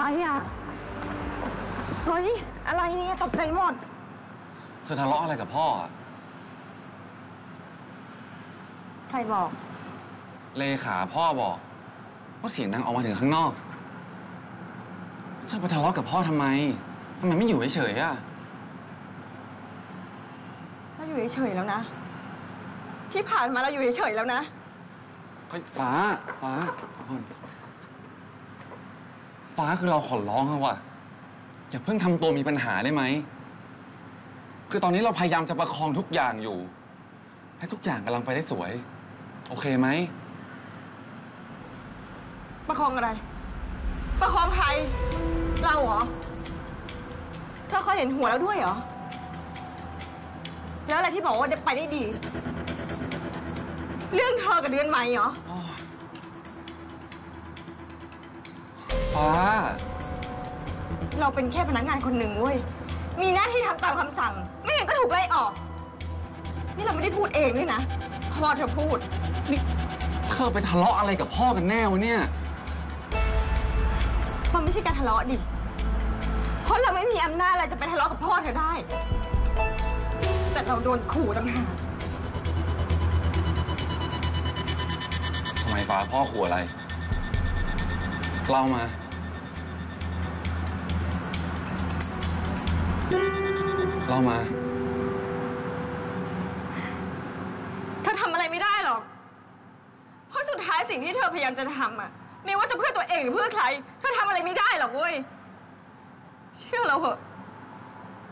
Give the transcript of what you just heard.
อ่ะเฮ้ยอะไรเนี่ยตกใจหมดเธอทะเลาะอะไรกับพ่อใครบอกเลขาพ่อบอกว่าเสียงดังออกมาถึงข้างนอกเธอไปทะเลาะกับพ่อทำไมไม่อยู่เฉยๆอ่ะเราอยู่เฉยๆแล้วนะที่ผ่านมาเราอยู่เฉยๆแล้วนะฟ้าคนฟ้าคือเราขอร้องเถอะว่ะอย่าเพิ่งทำตัวมีปัญหาได้ไหมคือตอนนี้เราพยายามจะประคองทุกอย่างอยู่และทุกอย่างกำลังไปได้สวยโอเคไหมประคองอะไรประคองใครเราเหรอเธอเคยเห็นหัวแล้วด้วยเหรอแล้วอะไรที่บอกว่าไปได้ดีเรื่องเธอกับเดือนใหม่เหรอฟ้าเราเป็นแค่พนักงานคนหนึ่งเว้ยมีหน้าที่ทำตามคำสั่งไม่งั้นก็ถูกไล่ออกนี่เราไม่ได้พูดเองด้วยนะพ่อเธอพูดนี่เธอไปทะเลาะอะไรกับพ่อกันแน่วะเนี่ยมันไม่ใช่การทะเลาะดิเพราะเราไม่มีอำนาจอะไรจะไปทะเลาะกับพ่อเธอได้แต่เราโดนขู่ต่างหากทำไมฟ้าพ่อขู่อะไรเล่ามาเธอทำอะไรไม่ได้หรอกเพราะสุดท้ายสิ่งที่เธอพยายามจะทำอะไม่ว่าจะเพื่อตัวเองหรือเพื่อใครเธอทำอะไรไม่ได้หรอกเว้ยเชื่อเราเถอะ